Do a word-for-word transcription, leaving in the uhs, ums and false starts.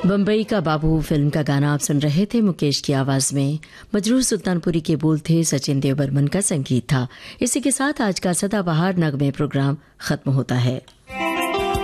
बम्बई का बाबू फिल्म का गाना आप सुन रहे थे मुकेश की आवाज में। मजरूर सुल्तानपुरी के बोल थे, सचिन देव बर्मन का संगीत था। इसी के साथ आज का सदाबहार नगमे प्रोग्राम खत्म होता है।